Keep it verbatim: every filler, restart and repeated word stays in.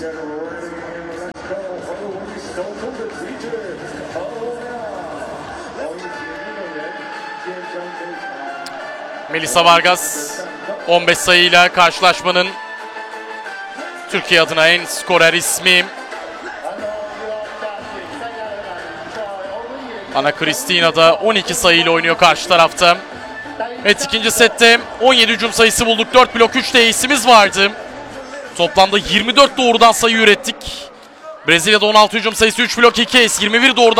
Melissa Vargas on beş sayıyla karşılaşmanın Türkiye adına en skorer ismi. Ana Cristina da on iki sayıyla oynuyor karşı tarafta. Evet, ikinci sette on yedi hücum sayısı bulduk. dört blok üç de ace'imiz vardı. Toplamda yirmi dört doğrudan sayı ürettik. Brezilya'da on altı hücum sayısı, üç blok iki ace, yirmi bir doğrudan